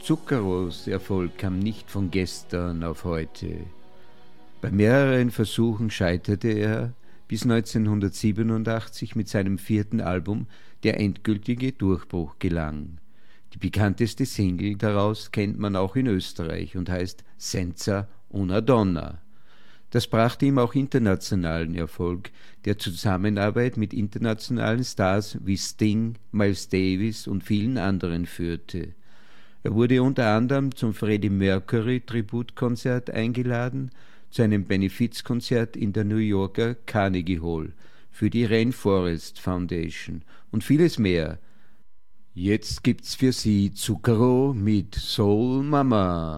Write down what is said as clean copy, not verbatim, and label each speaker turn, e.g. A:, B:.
A: Zuccheros Erfolg kam nicht von gestern auf heute. Bei mehreren Versuchen scheiterte er, bis 1987 mit seinem 4. Album der endgültige Durchbruch gelang. Die bekannteste Single daraus kennt man auch in Österreich und heißt Senza una donna. Das brachte ihm auch internationalen Erfolg, der Zusammenarbeit mit internationalen Stars wie Sting, Miles Davis und vielen anderen führte. Er wurde unter anderem zum Freddie Mercury Tributkonzert eingeladen, zu einem Benefizkonzert in der New Yorker Carnegie Hall für die Rainforest Foundation und vieles mehr. Jetzt gibt's für Sie Zucchero mit Soul Mama.